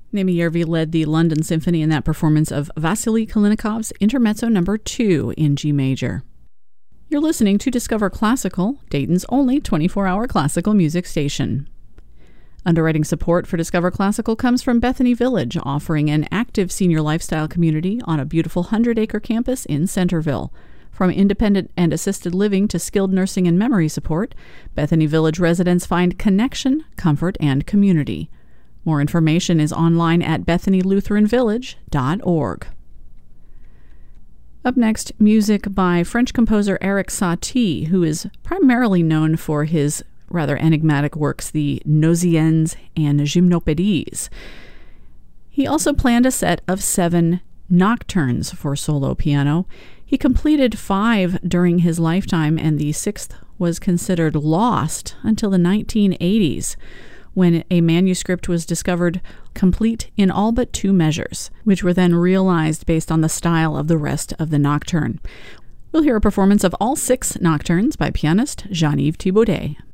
Nemyervi led the London Symphony in that performance of Vasily Kalinikov's Intermezzo No. 2 in G major. You're listening to Discover Classical, Dayton's only 24-hour classical music station. Underwriting support for Discover Classical comes from Bethany Village, offering an active senior lifestyle community on a beautiful 100-acre campus in Centerville. From independent and assisted living to skilled nursing and memory support, Bethany Village residents find connection, comfort, and community. More information is online at bethanylutheranvillage.org. Up next, music by French composer Erik Satie, who is primarily known for his rather enigmatic works, the Nausiennes and Gymnopédies. He also planned a set of 7 nocturnes for solo piano. He completed 5 during his lifetime, and the 6th was considered lost until the 1980s, when a manuscript was discovered complete in all but 2 measures, which were then realized based on the style of the rest of the nocturne. We'll hear a performance of all 6 nocturnes by pianist Jean-Yves Thibaudet.